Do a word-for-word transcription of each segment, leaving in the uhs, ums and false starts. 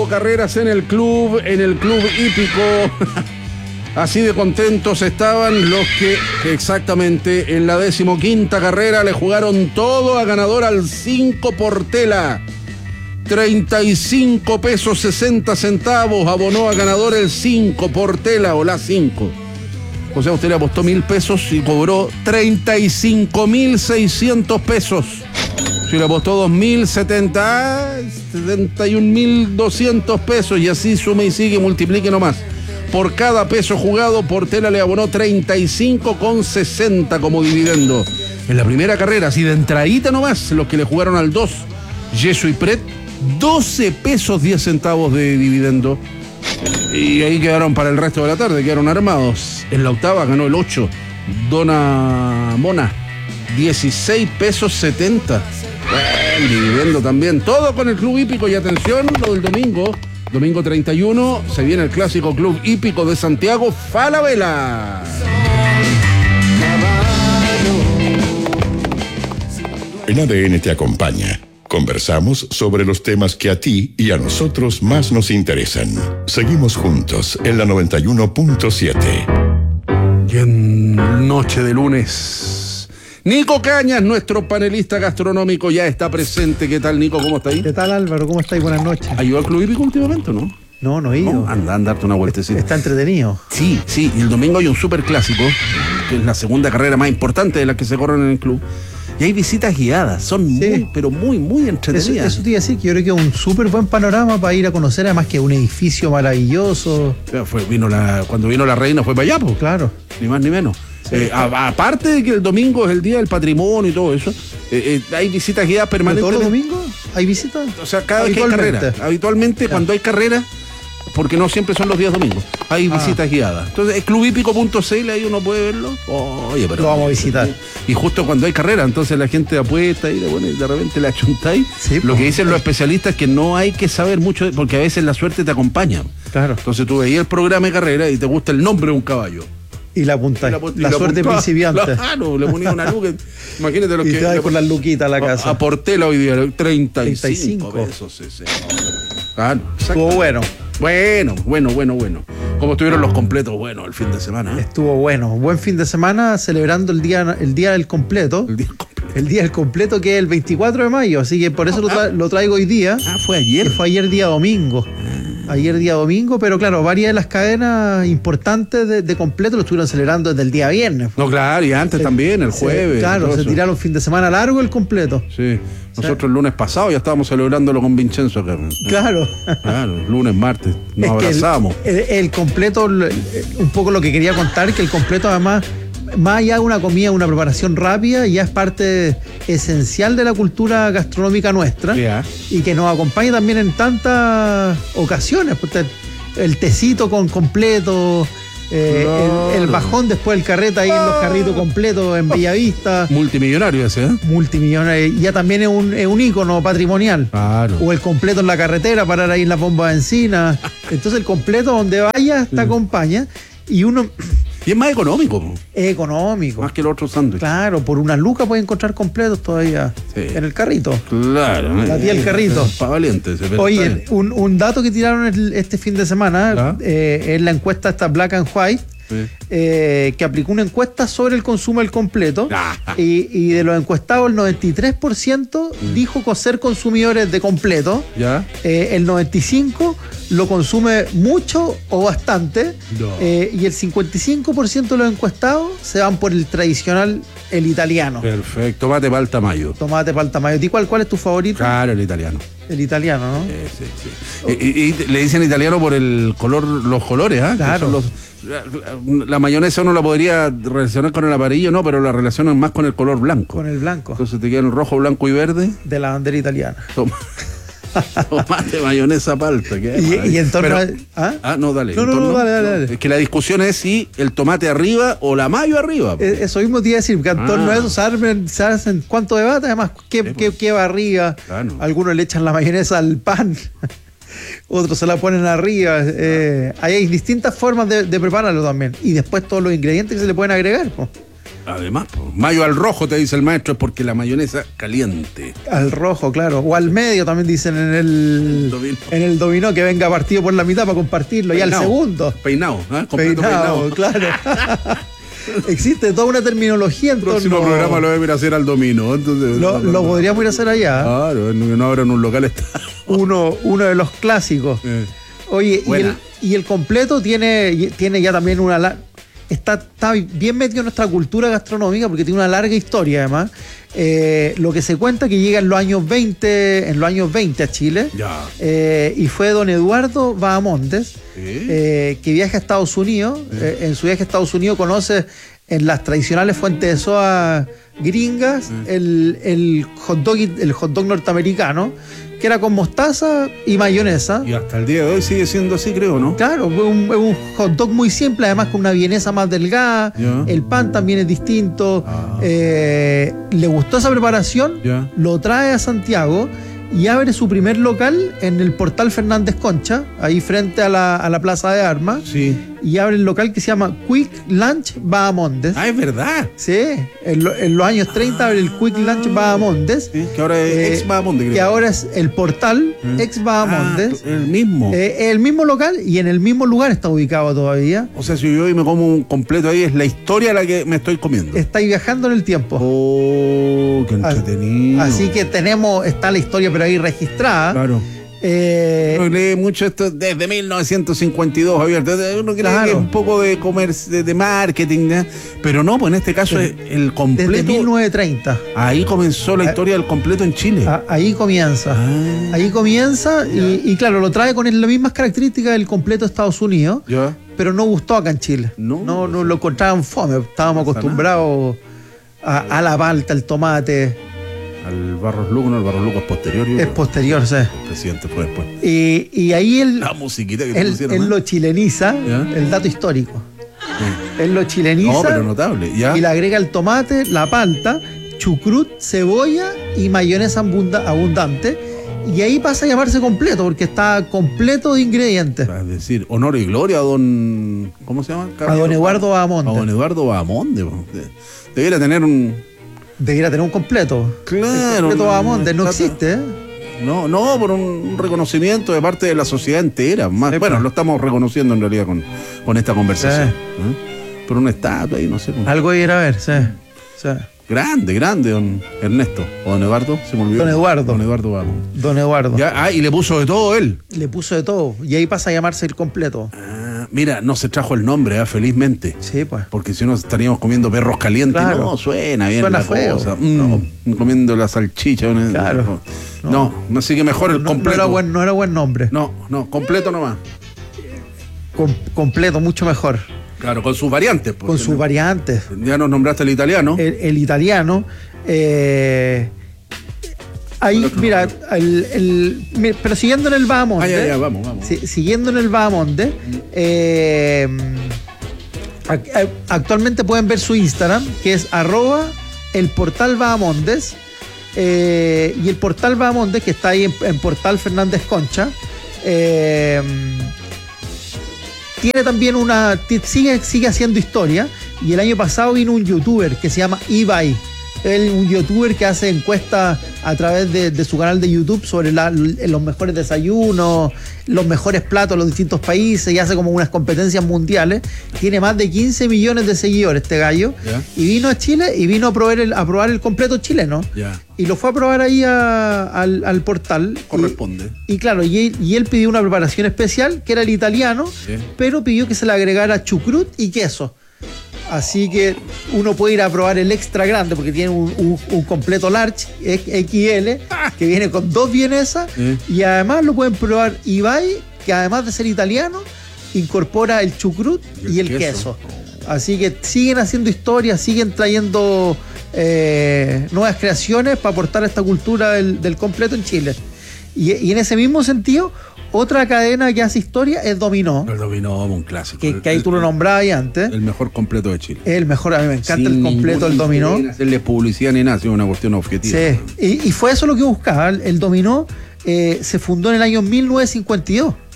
cinco carreras en el club, en el club hípico. Así de contentos estaban los que exactamente en la decimoquinta carrera le jugaron todo a ganador al cinco Portela. treinta y cinco pesos sesenta centavos abonó a ganador el cinco Portela o la cinco. O sea, usted le apostó mil pesos y cobró treinta y cinco mil seiscientos pesos. Si le apostó dos mil, setenta, setenta y un mil doscientos pesos y así sume y sigue, multiplique nomás. Por cada peso jugado, Portela le abonó treinta y cinco con sesenta como dividendo. En la primera carrera, así de entradita nomás, los que le jugaron al dos, Yeso y Pret, doce pesos diez centavos de dividendo. Y ahí quedaron para el resto de la tarde, quedaron armados. En la octava ganó el ocho, Dona Mona, dieciséis pesos setenta. Buen dividendo también. Todo con el club hípico y atención, lo del domingo. Domingo treinta y uno, se viene el clásico club hípico de Santiago, Falabella. En A D N te acompaña. Conversamos sobre los temas que a ti y a nosotros más nos interesan. Seguimos juntos en la noventa y uno punto siete. Y en noche de lunes, Nico Cañas, nuestro panelista gastronómico, ya está presente. ¿Qué tal, Nico? ¿Cómo está ahí? ¿Qué tal, Álvaro? ¿Cómo estáis? Buenas noches. ¿Ha ido al club hípico últimamente o no? No, no he ido. No, anda, anda, darte una vueltecita. Está entretenido. Sí, sí. Y el domingo hay un super clásico, que es la segunda carrera más importante de las que se corren en el club. Y hay visitas guiadas. Son sí. muy, pero muy, muy entretenidas. Eso, eso te iba a decir, que yo creo que es un súper buen panorama para ir a conocer, además que un edificio maravilloso. Fue, vino la, cuando vino la reina fue para allá, pues. Claro. Ni más ni menos. Sí. Eh, a, aparte de que el domingo es el día del patrimonio y todo eso, eh, eh, hay visitas guiadas permanentes. ¿Todos los domingos hay visitas? O sea, cada vez que hay carrera. Habitualmente, claro, cuando hay carrera, porque no siempre son los días domingos, hay ah. visitas guiadas. Entonces, club hípico punto c l, ahí uno puede verlo. Oh, oye, pero lo vamos a visitar. Y justo cuando hay carrera, entonces la gente apuesta y, bueno, y de repente le achuntáis. Sí, lo que dicen los especialistas es que no hay que saber mucho, porque a veces la suerte te acompaña. Claro. Entonces tú veías el programa de carrera y te gusta el nombre de un caballo. Y la punta, la, la, la suerte puntaba, principiante. Claro, le ponía una luca. Imagínate lo y que. Y te vas con las luquitas a la casa. A Portela hoy día, treinta y cinco pesos. Sí, sí. Ah, estuvo bueno. Bueno, bueno, bueno, bueno. ¿Cómo estuvieron los completos? Bueno, el fin de semana. ¿eh? Estuvo bueno. Buen fin de semana, celebrando el día, el día del completo. El día completo. El día del completo, que es el veinticuatro de mayo. Así que por eso ah, lo, tra lo traigo hoy día. Ah, fue ayer. Que fue ayer día domingo. Ah. Ayer día domingo, pero claro, varias de las cadenas importantes de, de completo lo estuvieron celebrando desde el día viernes. No, claro, y antes el, también, el jueves. Se, claro, se tiraron fin de semana largo el completo. Sí, nosotros el lunes pasado ya estábamos celebrándolo con Vincenzo acá. Claro. Claro, lunes, martes, nos abrazamos. El, el, el completo, un poco lo que quería contar, que el completo además, más allá de una comida, una preparación rápida, ya es parte esencial de la cultura gastronómica nuestra, yeah, y que nos acompaña también en tantas ocasiones. El tecito con completo, eh, claro, el, el bajón después del carrete ahí, ah, en los carritos completos en Bellavista. Multimillonario ese, ¿eh? Multimillonario. Ya también es un, es un ícono patrimonial. Claro. O el completo en la carretera, parar ahí en la bomba de encina. Entonces el completo donde vaya te acompaña. Y uno... Y es más económico. Es económico. Más que los otros sándwiches. Claro, por una luca puedes encontrar completos todavía, sí, en el carrito. Claro. La tía del carrito. Para valientes. Oye, un, un dato que tiraron el, este fin de semana, eh, es la encuesta esta Black and White, sí, eh, que aplicó una encuesta sobre el consumo del completo. y, y de los encuestados, el noventa y tres por ciento mm. dijo ser consumidores de completo. ¿Ya? Eh, el noventa y cinco por ciento lo consume mucho o bastante. No. Eh, y el cincuenta y cinco por ciento de los encuestados se van por el tradicional, el italiano. Perfecto. Tomate palta mayo. Tomate palta mayo. ¿Y cuál, cuál es tu favorito? Claro, el italiano. El italiano, ¿no? Sí, sí, sí. Y, y, y le dicen italiano por el color, los colores, ¿ah? ¿eh? Claro. Los, la, la mayonesa uno la podría relacionar con el amarillo, no, pero la relacionan más con el color blanco. Con el blanco. Entonces te quedan rojo, blanco y verde. De la bandera italiana. Toma. Tomate, mayonesa, palta. Y, y en torno pero, a, ¿ah? ah, no, dale. No, no, no, dale, dale, dale. Es que la discusión es si el tomate arriba o la mayo arriba. Eh, eso mismo te iba a decir, que en torno ah. a eso se hacen, se hacen cuánto debate, además, ¿qué, sí, qué, qué va arriba? Claro. Algunos le echan la mayonesa al pan, otros se la ponen arriba. Eh, hay distintas formas de, de prepararlo también. Y después todos los ingredientes que se le pueden agregar, pues. Además, pues, mayo al rojo, te dice el maestro, es porque la mayonesa caliente. Al rojo, claro. O al medio también dicen en el, el dominó. En el dominó, que venga partido por la mitad para compartirlo. Peinado, y al segundo. Peinado, ¿eh? Peinado, peinado, claro. Existe toda una terminología en torno. El próximo programa lo voy a ir a hacer al dominó. Entonces, lo, lo podríamos ir a hacer allá. Claro, no ahora en un local está. Uno, uno de los clásicos. Eh. Oye, y el, y el completo tiene, tiene ya también una... Está, está bien metido en nuestra cultura gastronómica porque tiene una larga historia además. Eh, lo que se cuenta que llega en los años veinte, en los años veinte a Chile. Ya. Eh, y fue don Eduardo Bahamondes, ¿sí? eh, que viaja a Estados Unidos. ¿Sí? Eh, en su viaje a Estados Unidos conoce en las tradicionales fuentes de soda gringas ¿Sí? el, el hot dog, el hot dog norteamericano, que era con mostaza y mayonesa. Y hasta el día de hoy sigue siendo así, creo, ¿no? Claro, es un, un hot dog muy simple, además con una vienesa más delgada. Yeah. El pan también es distinto. Ah. Eh, le gustó esa preparación, yeah. Lo trae a Santiago y abre su primer local en el Portal Fernández Concha, ahí frente a la, a la Plaza de Armas. Sí. Y abre el local que se llama Quick Lunch Bahamondes. Ah, es verdad. Sí, en, lo, en los años treinta ah, abre el Quick Lunch Bahamondes. Sí, que ahora es eh, ex Bahamondes. Que ahora es el Portal ¿Eh? ex Bahamondes. Ah, el mismo. Eh, el mismo local y en el mismo lugar está ubicado todavía. O sea, si yo hoy me como un completo ahí, es la historia la que me estoy comiendo. Estáis viajando en el tiempo. Oh, qué entretenido. Así que tenemos, está la historia pero ahí registrada. Claro. Eh, uno lee mucho esto desde mil novecientos cincuenta y dos, Javier. Uno cree claro. que es un poco de comercio, de, de marketing, ¿no? Pero no, pues en este caso es el completo. Desde mil novecientos treinta. Ahí comenzó la ah, historia del completo en Chile. Ah, ahí comienza. Ah, ahí comienza y, y claro, lo trae con las mismas características del completo de Estados Unidos, ¿ya? Pero no gustó acá en Chile. No, no, no lo encontraban fome. Estábamos no acostumbrados a, a la palta, el tomate. Al Barros Luco, no, el Barros Luco es posterior. Es posterior, sí. El presidente fue después. Y, y ahí él, la musiquita que él, pusieron, él ¿eh? lo chileniza, ¿ya? El dato histórico. Sí. Él lo chileniza. No, pero notable. ¿Ya? Y le agrega el tomate, la palta, chucrut, cebolla y mayonesa abunda, abundante. Y ahí pasa a llamarse completo, porque está completo de ingredientes. Es decir, honor y gloria a don... ¿Cómo se llama? A don Eduardo Bahamondes. A don Eduardo Bahamondes. Debería tener un... Debería tener un completo. Claro. El completo no, Bahamondes no, no existe, ¿eh? No, no, por un reconocimiento de parte de la sociedad entera. Más, sí, bueno, pues. Lo estamos reconociendo en realidad con, con esta conversación. Sí. ¿Eh? Por una estatua y no sé. Cómo. Algo ir a ver, sí. sí. Grande, grande, don Ernesto. O don Eduardo, se me olvidó. Don Eduardo. Don Eduardo vamos. Don Eduardo. Ya, ah, y le puso de todo él. Le puso de todo. Y ahí pasa a llamarse el completo. Ah, mira, no se trajo el nombre, ¿eh? Felizmente. Sí, pues. Porque si no estaríamos comiendo perros calientes. Claro. No, suena bien suena la feo. cosa. Mm, no. Comiendo la salchicha. Claro. No, no, no así que mejor el no, completo. No era, buen, no era buen nombre. No, no, completo nomás. Com completo, mucho mejor. Claro, con sus variantes. Pues, con sus ¿no? variantes. Ya nos nombraste el italiano. El, el italiano. Eh, ahí, mira, el, el, mira, pero siguiendo en el Bahamondes. Ah, ya, ya, vamos, vamos. Si, siguiendo en el Bahamondes. Eh, actualmente pueden ver su Instagram, que es arroba el portal Bahamondes. Eh, y el portal Bahamondes, que está ahí en, en Portal Fernández Concha. Eh, Tiene también una. Sigue, sigue haciendo historia. Y el año pasado vino un youtuber que se llama Ibai. Él, un youtuber que hace encuestas a través de, de su canal de YouTube sobre la, los mejores desayunos, los mejores platos de los distintos países, y hace como unas competencias mundiales. Tiene más de quince millones de seguidores este gallo. Yeah. Y vino a Chile y vino a probar el, a probar el completo chileno. Yeah. Y lo fue a probar ahí a, al, al portal. Corresponde. Y, y claro, y él, y él pidió una preparación especial, que era el italiano, yeah. pero pidió que se le agregara chucrut y queso. Así que uno puede ir a probar el extra grande, porque tiene un, un, un completo large equis ele que viene con dos vienesas. ¿Eh? Y además lo pueden probar Ibai, que además de ser italiano incorpora el chucrut y el, y el queso. queso. Así que siguen haciendo historias, siguen trayendo eh, nuevas creaciones para aportar a esta cultura del, del completo en Chile. Y, y en ese mismo sentido, otra cadena que hace historia es Dominó. El Dominó, un clásico. Que, que ahí tú lo nombrabas ahí antes. El mejor completo de Chile. El mejor, a mí me encanta Sin el completo del Dominó. Sin hacerle publicidad ni nada, es una cuestión objetiva. Sí, y, y fue eso lo que buscaba. El Dominó eh, se fundó en el año mil novecientos cincuenta y dos.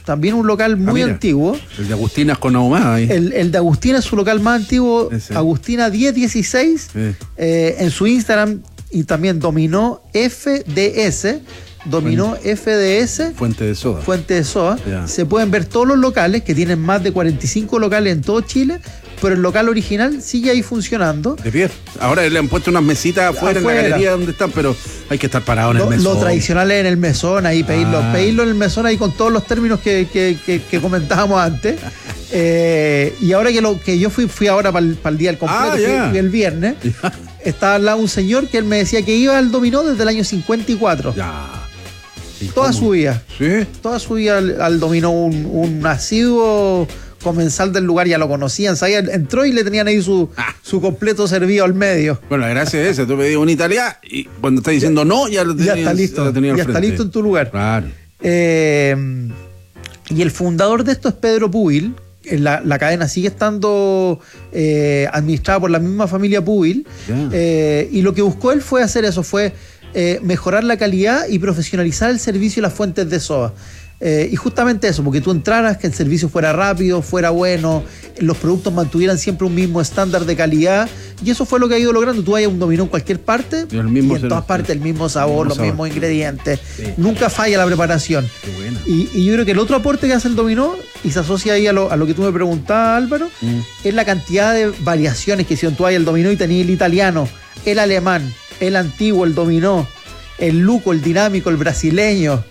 también un local muy ah, antiguo. El de Agustina es con ahumada ahí. El, el de Agustina es su local más antiguo, Ese. Agustina diez dieciséis, sí. eh, en su Instagram, y también Dominó F D S. Dominó Fuente. F D S. Fuente de Soda. Fuente de Soda. Yeah. Se pueden ver todos los locales, que tienen más de cuarenta y cinco locales en todo Chile, pero el local original sigue ahí funcionando. De pie. Ahora le han puesto unas mesitas afuera, afuera. en la galería donde están, pero hay que estar parado en lo, el mesón. Lo tradicional es en el mesón, ahí pedirlo, ah. pedirlo en el mesón, ahí con todos los términos que, que, que, que comentábamos antes. eh, y ahora que lo que yo fui, fui ahora para el, para el día del completo, ah, yeah. fui, fui el viernes, yeah. estaba al lado un señor que él me decía que iba al dominó desde el año cincuenta y cuatro. Ya. Toda cómo? su vida. ¿Sí? Toda su vida al, al dominó, un, un asiduo comensal del lugar, ya lo conocían, sabía, entró y le tenían ahí su, ah. su completo servido al medio. Bueno, la gracia es esa, tú pedís un italiano y cuando estás diciendo ya, no, ya lo tenías, ya está listo, ya, ya está listo en tu lugar. Claro. Eh, y el fundador de esto es Pedro Pubil. La, la cadena sigue estando eh, administrada por la misma familia Pubil. Yeah. Eh, y lo que buscó él fue hacer eso, fue eh, mejorar la calidad y profesionalizar el servicio y las fuentes de soda. Eh, y justamente eso, porque tú entraras, que el servicio fuera rápido, fuera bueno, los productos mantuvieran siempre un mismo estándar de calidad, y eso fue lo que ha ido logrando. Tú vayas a un dominó en cualquier parte y, el mismo y en todas partes el mismo sabor, el mismo los sabor. mismos ingredientes, sí. nunca falla la preparación. Qué buena. Y, y yo creo que el otro aporte que hace el dominó, y se asocia ahí a lo, a lo que tú me preguntabas, Álvaro, mm. es la cantidad de variaciones que hicieron. Tú vayas al dominó y tenías el italiano, el alemán, el antiguo, el dominó, el luco, el dinámico, el brasileño.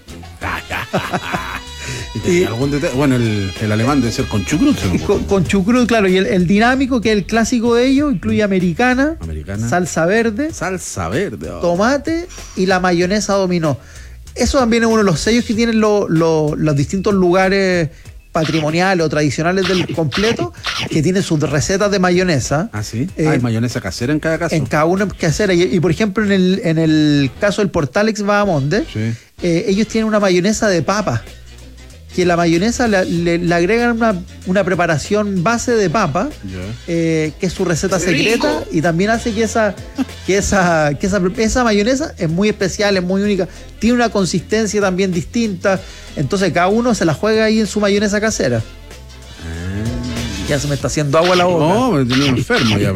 ¿Y algún detalle? Bueno, el, el alemán debe ser con chucrut. Con, con chucrut, claro. Y el, el dinámico, que es el clásico de ellos, incluye americana, americana. salsa verde, salsa verde, oh. tomate y la mayonesa dominó. Eso también es uno de los sellos que tienen lo, lo, los distintos lugares patrimoniales o tradicionales del completo, que tienen sus recetas de mayonesa. Ah, sí. Eh, ¿Hay mayonesa casera en cada caso? En cada uno casera. Y, y por ejemplo, en el, en el caso del Portalex Bahamonde, sí. eh, ellos tienen una mayonesa de papa, que la mayonesa le, le, le agregan una, una preparación base de papa, yeah. eh, que es su receta secreta, y también hace que esa que esa que esa, esa mayonesa es muy especial, es muy única, tiene una consistencia también distinta, entonces cada uno se la juega ahí en su mayonesa casera. Ah. Ya se me está haciendo agua la boca. No, me tenía enfermo ya.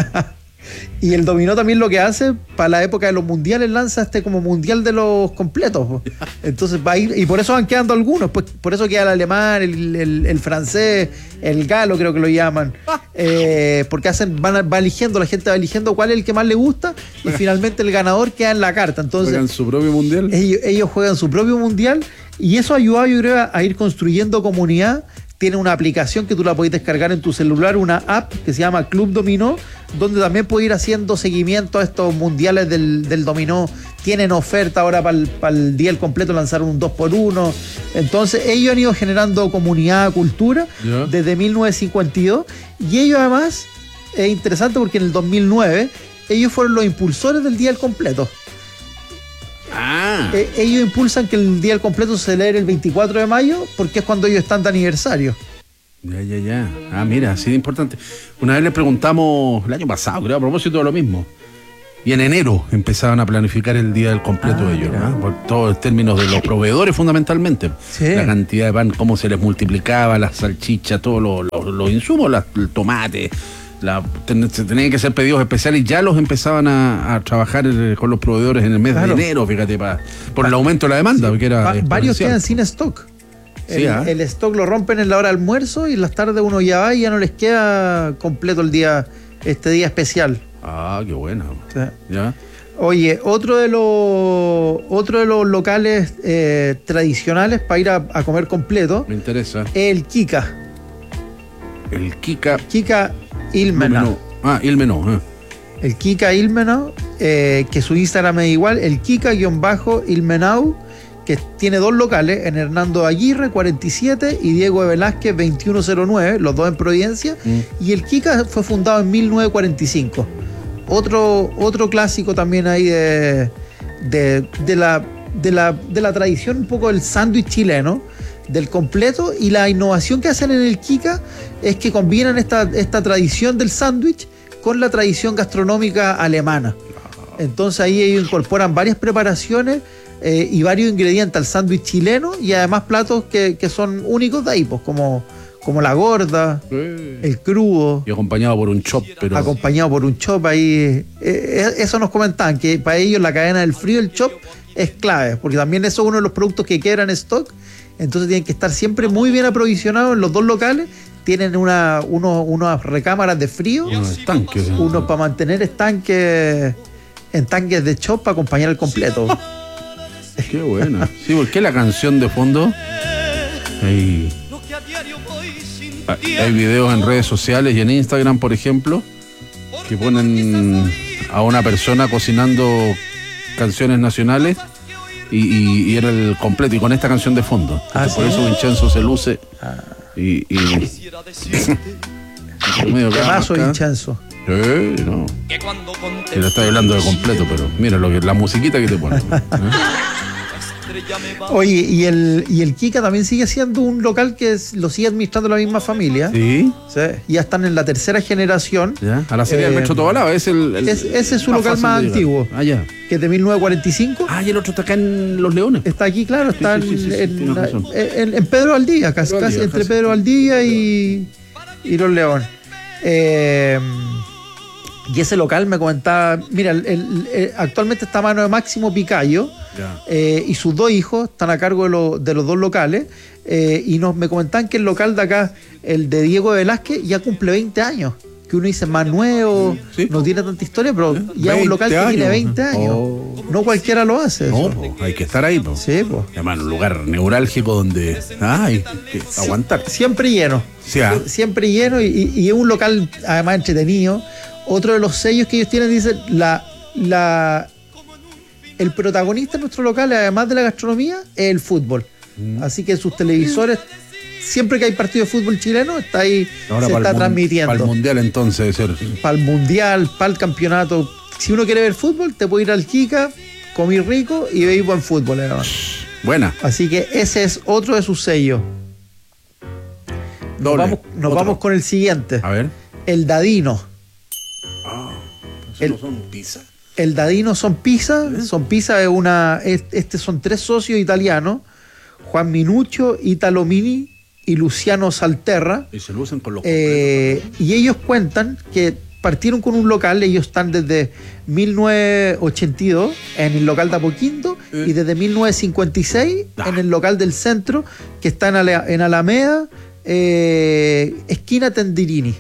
Y el dominó también lo que hace, para la época de los mundiales, lanza este como mundial de los completos. Entonces va a ir, y por eso van quedando algunos, pues por eso queda el alemán, el, el, el francés, el galo creo que lo llaman. Eh, porque hacen, van va eligiendo, la gente va eligiendo cuál es el que más le gusta, y finalmente el ganador queda en la carta. Entonces, ¿juegan su propio mundial? Ellos, ellos juegan su propio mundial, y eso ha ayudado, yo creo, a ir construyendo comunidad. Tiene una aplicación que tú la podés descargar en tu celular, una app que se llama Club Dominó, donde también puedes ir haciendo seguimiento a estos mundiales del, del dominó. Tienen oferta ahora para el, para el día del completo, lanzaron un dos por uno. Entonces ellos han ido generando comunidad, cultura, yeah. desde mil novecientos cincuenta y dos. Y ellos además, es interesante porque en el dos mil nueve, ellos fueron los impulsores del día del completo. Ah. Eh, ellos impulsan que el día del completo se celebre el veinticuatro de mayo, porque es cuando ellos están de aniversario. Ya, ya, ya. Ah, mira, así de importante. Una vez les preguntamos, el año pasado, creo, a propósito de lo mismo. Y en enero empezaban a planificar el día del completo ah, de ellos, ¿no? Por todos los términos de los proveedores, fundamentalmente. Sí. La cantidad de pan, cómo se les multiplicaba, las salchichas, todos los, los, los insumos, las, el tomate. La, ten, tenían que ser pedidos especiales y ya los empezaban a, a trabajar con los proveedores en el mes claro. de enero, fíjate, pa, por pa, el aumento de la demanda. Sí. Que era pa, varios quedan sin stock. El, sí, ¿eh? el stock lo rompen en la hora de almuerzo y en las tardes uno ya va y ya no les queda completo el día, este día especial. Ah, qué bueno. Sí. ¿Ya? Oye, otro de los otro de los locales eh, tradicionales para ir a, a comer completo. Me interesa. El Kika. El Kika. Kika Ilmenau. Ah, Ilmenau. Eh. El Kika Ilmenau, eh, que su Instagram es igual, el Kika-Ilmenau, que tiene dos locales, en Hernando Aguirre, cuarenta y siete, y Diego de Velázquez, veintiuno cero nueve, los dos en Providencia. Mm. Y el Kika fue fundado en mil novecientos cuarenta y cinco. Otro, otro clásico también ahí de, de, de, la, de, la, de la tradición un poco del sándwich chileno, del completo, y la innovación que hacen en el Kika es que combinan esta, esta tradición del sándwich con la tradición gastronómica alemana. Entonces ahí ellos incorporan varias preparaciones eh, y varios ingredientes al sándwich chileno y además platos que, que son únicos de ahí, pues como, como la gorda, sí. el crudo. Y acompañado por un chop, pero... Acompañado por un chop ahí. Eh, eso nos comentaban, que para ellos la cadena del frío, el chop, es clave, porque también eso es uno de los productos que quedan en stock, entonces tienen que estar siempre muy bien aprovisionados en los dos locales. Tienen una, uno, unas recámaras de frío, unos estanques, unos para mantener estanques en tanques de chop para acompañar el completo. Qué buena. Sí, porque la canción de fondo hay, hay videos en redes sociales y en Instagram, por ejemplo, que ponen a una persona cocinando canciones nacionales y, y, y era el completo y con esta canción de fondo. Ah, ¿sí? Por eso Vincenzo se luce ah. y, y medio paso Vincenzo. Sí, no. Que le estoy hablando de completo, pero mira lo que la musiquita que te pone. ¿Eh? Oye, y el, y el Kika también sigue siendo un local que es, lo sigue administrando la misma familia. Sí. Sí. Ya están en la tercera generación. ¿Ya? A la serie eh, del Metro Tobalaba, es el, el, es, ese es su local más antiguo. Ah, ya. Que es de mil novecientos cuarenta y cinco. Ah, y el otro está acá en Los Leones. Está aquí, claro, está sí, sí, sí, sí, en, sí, en, en, en Pedro Valdivia, casi, Pedro casi Valdivia, entre casi. Pedro Valdivia y, y Los Leones. Eh, y ese local me comentaba, mira, el, el, el, actualmente está a mano de Máximo Picayo. Eh, y sus dos hijos están a cargo de, lo, de los dos locales eh, y nos me comentaban que el local de acá, el de Diego Velázquez, ya cumple veinte años, que uno dice más nuevo, ¿sí? No tiene tanta historia, pero ¿Eh? ya es un local años. que tiene veinte años. Oh. No cualquiera lo hace. No, po, hay que estar ahí, po. Sí, pues. Además, un lugar neurálgico donde ah, hay que sí, aguantar. Siempre lleno. Sí, ah. Siempre lleno y, y, y es un local además entretenido. Otro de los sellos que ellos tienen dice la la el protagonista de nuestro local, además de la gastronomía, es el fútbol. Mm. Así que en sus televisores, siempre que hay partido de fútbol chileno, está ahí, ahora se está el transmitiendo. Para el mundial entonces, ser. Para el mundial, para el campeonato. Si uno quiere ver fútbol, te puede ir al Kika, comer rico y veis buen fútbol, además. Buena. Así que ese es otro de sus sellos. Nos, vamos, nos vamos con el siguiente. A ver. El Dadino. Ah, ¿eso no son pizza? El Dadino son pizza, ¿Eh? son pizza de una, este son tres socios italianos, Juan Minuccio, Italo Mini y Luciano Salterra. Y se lo usan con los eh, y ellos cuentan que partieron con un local, ellos están desde mil novecientos ochenta y dos en el local de Apoquindo ¿Eh? y desde mil novecientos cincuenta y seis ah. en el local del centro, que está en, Ale, en Alameda, eh, esquina Tendirini.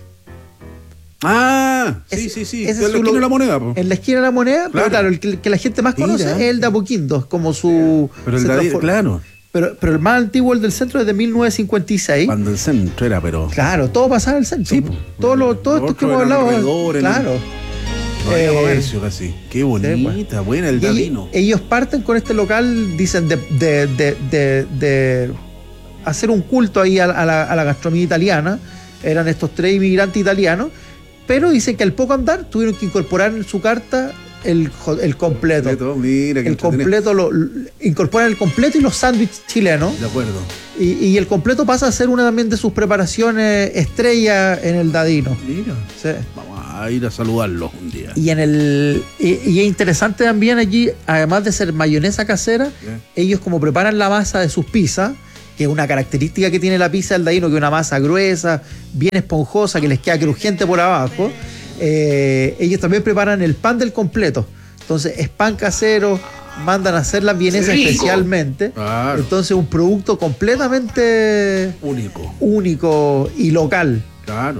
Ah, sí, sí, sí. Ese en la esquina de la Moneda, po. En la esquina de la Moneda, claro. Pero claro, el que, que la gente más Mira. conoce es el de Apoquindo, como su... Pero el de claro. Pero, pero el más antiguo, el del centro, es de mil novecientos cincuenta y seis. Cuando el centro era, pero... Claro, todo pasaba en el centro. Sí, po. Todo, lo, todo esto que hemos hablado... Claro. No había eh, comercio casi. Qué bonita, sí, bueno. buena el Dadino. Ellos parten con este local, dicen, de, de, de, de, de hacer un culto ahí a, a, la, a la gastronomía italiana. Eran estos tres inmigrantes italianos. Pero dicen que al poco andar tuvieron que incorporar en su carta el, el completo. completo mira, que el completo lo, lo, incorporan el completo y los sándwiches chilenos. De acuerdo. Y, y el completo pasa a ser una también de sus preparaciones estrella en el Dadino. Mira. Sí. Vamos a ir a saludarlos un día. Y en el y, y es interesante también allí, además de ser mayonesa casera, ¿Eh? ellos como preparan la masa de sus pizzas, que es una característica que tiene la pizza del Dadino, que es una masa gruesa, bien esponjosa, que les queda crujiente por abajo. Eh, ellos también preparan el pan del completo. Entonces es pan casero, mandan a hacer las vienesas especialmente. Claro. Entonces un producto completamente único, único y local. Claro.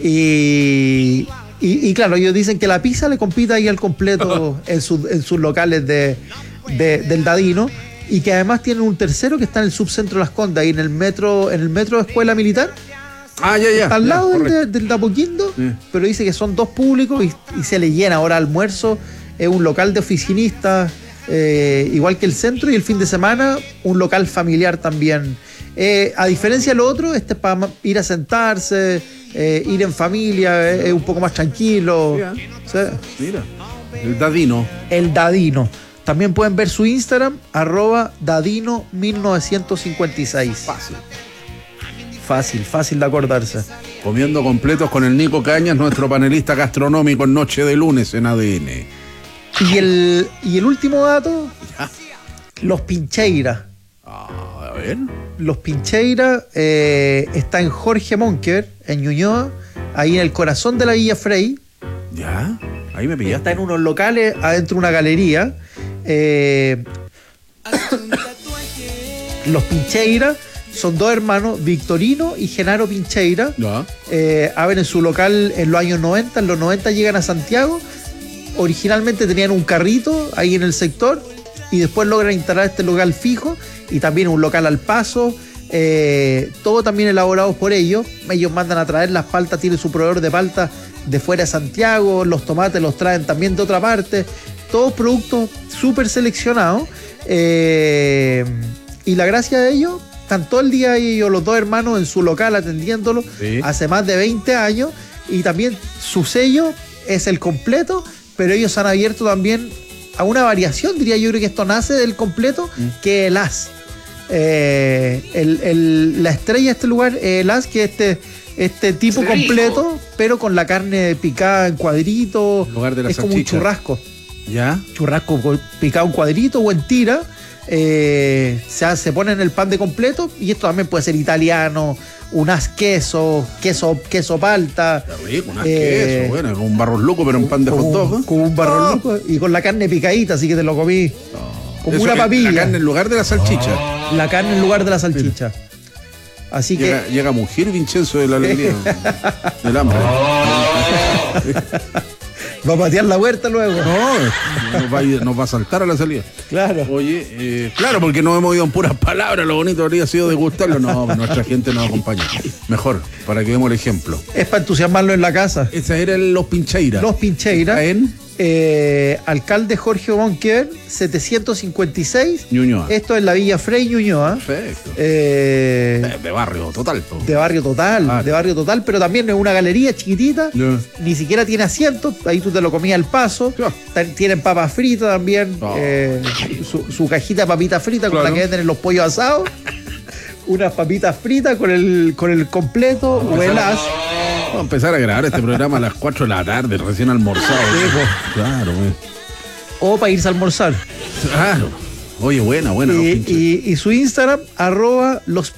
Y, y, y claro, ellos dicen que la pizza le compite ahí al completo en, su, en sus locales de, de, del Dadino. Y que además tienen un tercero que está en el subcentro de Las Condes, ahí en el metro, en el metro de Escuela Militar. Ah, ya, ya. Está al lado ya, del, del de Apoquindo, sí. Pero dice que son dos públicos y, y se le llena. Ahora almuerzo es un local de oficinistas, eh, igual que el centro, y el fin de semana un local familiar también. Eh, a diferencia de lo otro, este es para ir a sentarse, eh, ir en familia, es eh, un poco más tranquilo. Mira, ¿sí? Mira. El Dadino. El Dadino. También pueden ver su Instagram, arroba Dadino mil novecientos cincuenta y seis. Fácil. Fácil, fácil de acordarse. Comiendo completos con el Nico Cañas, nuestro panelista gastronómico en Noche de Lunes en A D N. Y el, y el último dato, ¿Ya? Los Pincheira. Ah, a ver. Los Pincheira eh, está en Jorge Monker, en Ñuñoa, ahí en el corazón de la Villa Frey. Ya, ahí me pillaste. Está en unos locales, adentro de una galería. Eh, los Pincheira son dos hermanos, Victorino y Genaro Pincheira. Ya. Eh, abren su local en los años noventa. En los noventa llegan a Santiago. Originalmente tenían un carrito ahí en el sector y después logran instalar este local fijo y también un local al paso. Eh, todo también elaborado por ellos. Ellos mandan a traer las paltas, tienen su proveedor de paltas de fuera de Santiago. Los tomates los traen también de otra parte. Todos productos súper seleccionados. Eh, y la gracia de ellos, están todo el día ellos, los dos hermanos, en su local atendiéndolo, sí, hace más de veinte años. Y también su sello es el completo, pero ellos han abierto también a una variación, diría yo, creo que esto nace del completo, mm. que es el As. Eh, el, el, la estrella de este lugar es el As, que es este, este tipo sí, completo, rico, pero con la carne picada en cuadritos. En lugar de la es salchicha. Como un churrasco. ¿Ya? Churrasco picado en cuadrito o en tira. Eh, se, se pone en el pan de completo, y esto también puede ser italiano, un as queso, queso, queso palta. Rico, un as eh, queso, bueno, con un barro loco, pero un pan de hot dog. ¿Eh? Con un barro oh. loco y con la carne picadita, así que te lo comí. Oh. Como eso, una papilla. La carne en lugar de la salchicha. Oh. La carne en lugar de la salchicha. Así llega, que. Llega mujer Vincenzo de la alegría. Del hambre. Oh. Va a patear la huerta luego. No, nos va, a ir, nos va a saltar a la salida. Claro. Oye, eh, claro, porque no hemos ido en puras palabras. Lo bonito habría sido degustarlo. No, nuestra gente nos acompaña. Mejor, para que demos el ejemplo. Es para entusiasmarlo en la casa. Esa era el Los Pincheira. Los Pincheira. En eh, Alcalde Jorge Bonquer, setecientos cincuenta y seis. Ñuñoa. Esto es la Villa Frey, Ñuñoa. Perfecto. Eh, de, de barrio total. Todo. De barrio total, ah, de barrio total, pero también es una galería chiquitita. Yeah. Ni siquiera tiene asientos. Ahí tú te lo comías al paso. Yeah. Tienen papas fritas también. Oh. Eh, su, su cajita de papitas fritas, claro, con la que venden en los pollos asados. Unas papitas fritas con el, con el completo o el as. Vamos a empezar a grabar este programa a las cuatro de la tarde, recién almorzado. Sí, pues. Claro, güey. O para irse a almorzar. Claro. Oye, buena, buena. Y, y, y su Instagram, arroba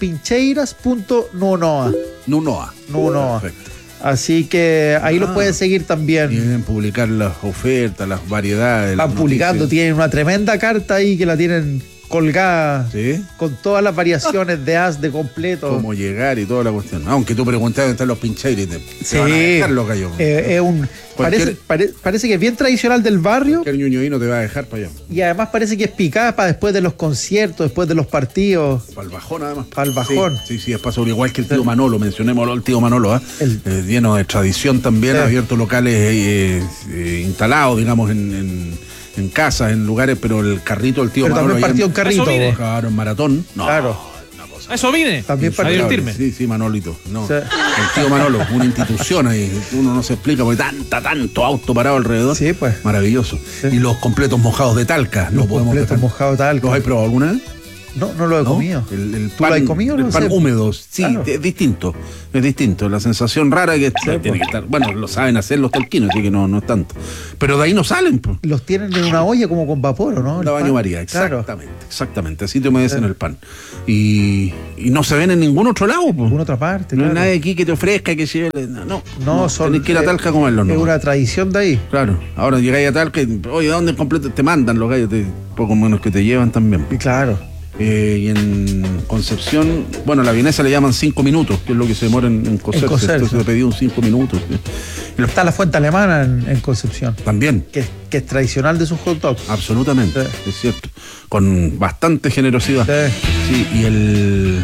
lospincheiras.nunoa. Nunoa. Nunoa. Perfecto. Así que ahí ah, los pueden seguir también. Tienen publicar las ofertas, las variedades. Van publicando, noticias. Tienen una tremenda carta ahí que la tienen colgada, ¿sí? Con todas las variaciones de as, de completo. Cómo llegar y toda la cuestión. Aunque tú preguntas dónde están los Pincheiras y te, sí, te van a dejar los gallos. Eh, es un, parece, pare, parece que es bien tradicional del barrio. Que el ñuñoíno te va a dejar para allá. Y además parece que es picada para después de los conciertos, después de los partidos. Para el bajón, además. Para el bajón. Sí, sí, sí, es para sobre igual que el tío Manolo. Mencionémoslo al tío Manolo. ¿eh? El, eh, lleno de tradición también, sí. Abierto locales eh, eh, instalados, digamos, en. en en casas, en lugares, pero el carrito, el tío pero Manolo. También partió en carrito. Claro, en maratón. No, claro. Eso vine. También para divertirme. Sí, sí, Manolito. No. Sí. El tío Manolo, una institución ahí. Uno no se explica porque tanta, tanto auto parado alrededor. Sí, pues. Maravilloso. Sí. Y los completos mojados de Talca. Los completos mojados de Talca. ¿Los has probado alguna vez? No, no lo he ¿No? comido. El, el ¿Tú pan, lo has comido? El no pan sé. húmedo, sí, claro. es distinto. Es distinto. La sensación rara que sí, tiene que estar. Bueno, lo saben hacer los talquinos, así que no, no es tanto. Pero de ahí no salen. Pues. Los tienen en una olla como con vapor, ¿o no? La baño María, exactamente. Claro. Exactamente. Así te humedecen claro. el pan. Y, y no se ven en ningún otro lado. Pues. En ninguna otra parte. No claro. hay nadie aquí que te ofrezca que se. No, no. no son, tenés que ir a Talca a comerlo. Es no. una tradición de ahí. Claro. Ahora llegáis a Talca y, oye, ¿dónde completo? Te mandan los gallos, te, poco menos que te llevan también. Y claro. Eh, y en Concepción, bueno, la vienesa le llaman cinco minutos, que es lo que se demora en, en cocerse. Entonces le pedí un cinco minutos. Está la fuente alemana en, en Concepción. También. Que, que es tradicional de sus hot dogs. Absolutamente, sí. Es cierto. Con bastante generosidad. Sí. Sí, y el...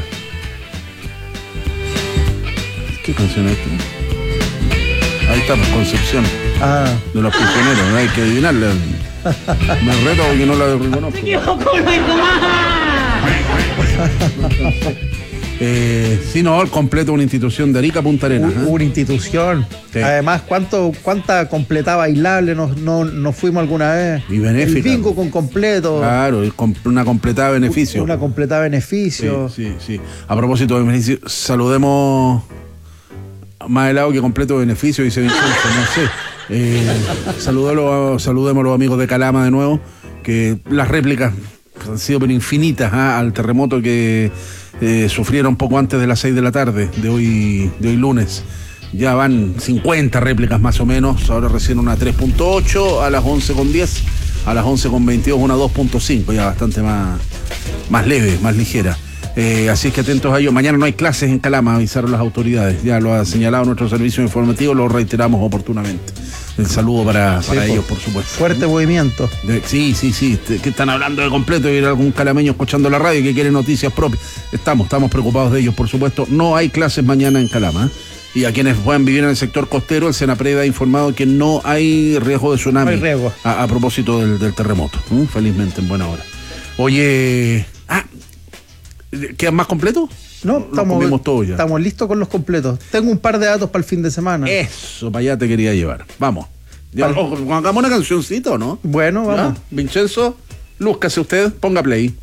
¿Qué canción es esta? Ahí estamos, Concepción. Ah. De los prisioneros, no hay que adivinarla. Me reto porque no la reconozco. eh, sí, no, el completo una institución de Arica Punta Arenas. Un, ¿eh? Una institución. Sí. Además, ¿cuánto, ¿cuánta completada bailable nos, no, nos fuimos alguna vez? Y benéfica. El bingo con completo. Claro, una completada beneficio. Una completada beneficio. Sí, sí, sí. A propósito de beneficio, saludemos más helado que completo beneficio, dice Vincenzo, no sé. Eh, saludémoslo a los amigos de Calama de nuevo, que las réplicas han sido pero infinitas, ¿ah? Al terremoto que eh, sufrieron poco antes de las seis de la tarde de hoy, de hoy lunes. Ya van cincuenta réplicas más o menos, ahora recién una tres punto ocho, a las once con diez, a las once con veintidós una dos punto cinco, ya bastante más, más leve, más ligera. Eh, así es que atentos a ello. Mañana no hay clases en Calama, avisaron las autoridades. Ya lo ha señalado nuestro servicio informativo, lo reiteramos oportunamente. El saludo para, para sí, ellos, por supuesto. Fuerte movimiento. De, sí, sí, sí. Que están hablando de completo y hay algún calameño escuchando la radio que quiere noticias propias. Estamos, estamos preocupados de ellos, por supuesto. No hay clases mañana en Calama. Y a quienes puedan vivir en el sector costero, el Senapred ha informado que no hay riesgo de tsunami. No hay riesgo. A, a propósito del, del terremoto. ¿Mm? Felizmente, en buena hora. Oye. Ah. ¿Quedan más completos? No, estamos, todo ya. Estamos listos con los completos. Tengo un par de datos para el fin de semana. Eso, para allá te quería llevar. Vamos. Ya, ojo, hagamos una cancioncita, ¿o no? Bueno, vamos. ¿Ya? Vincenzo, lúzcase usted, ponga play.